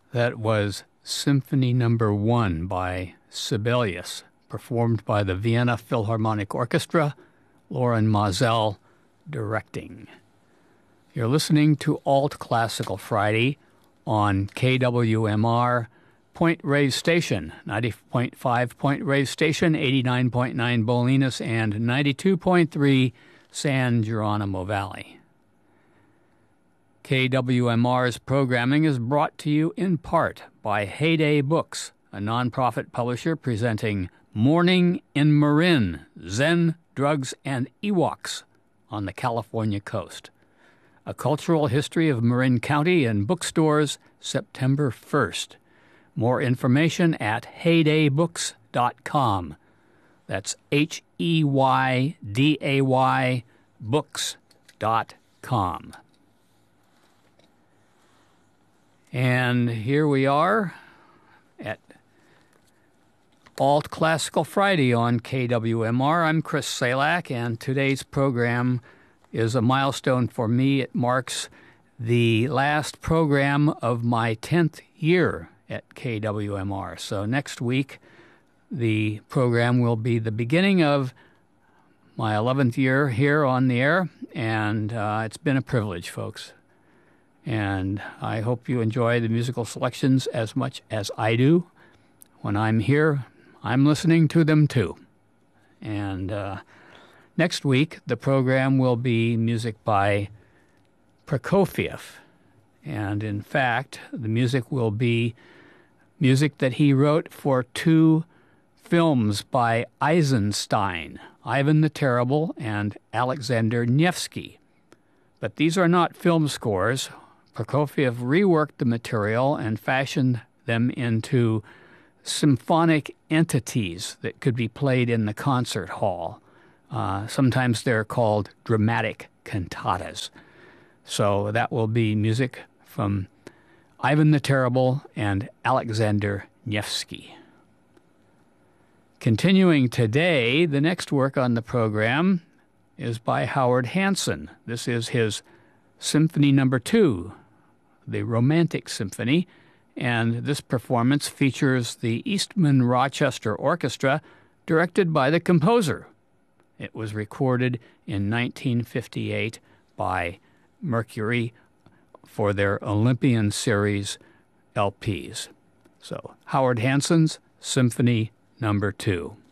That was Symphony Number 1 by Sibelius, performed by the Vienna Philharmonic Orchestra, Loren Maazel directing. You're listening to Alt Classical Friday on KWMR Point Reyes Station, 90.5 Point Reyes Station, 89.9 Bolinas, and 92.3 San Geronimo Valley. KWMR's programming is brought to you in part by Heyday Books, a nonprofit publisher presenting Morning in Marin, Zen, Drugs, and Ewoks on the California coast. A Cultural History of Marin County in bookstores September 1st. More information at heydaybooks.com. That's HEYDAY books.com. And here we are at Alt Classical Friday on KWMR. I'm Chris Salak, and today's program is a milestone for me. It marks the last program of my 10th year at KWMR. So next week, the program will be the beginning of my 11th year here on the air, and it's been a privilege, folks. And I hope you enjoy the musical selections as much as I do. When I'm here, I'm listening to them too. And next week, the program will be music by Prokofiev. And in fact, the music will be music that he wrote for two films by Eisenstein, Ivan the Terrible and Alexander Nevsky. But these are not film scores. Prokofiev reworked the material and fashioned them into symphonic entities that could be played in the concert hall. Sometimes they're called dramatic cantatas. So that will be music from Ivan the Terrible and Alexander Nevsky. Continuing today, the next work on the program is by Howard Hanson. This is his Symphony Number 2, the Romantic Symphony, and this performance features the Eastman Rochester Orchestra, directed by the composer. It was recorded in 1958 by Mercury for their Olympian Series LPs. So, Howard Hanson's Symphony Number 2.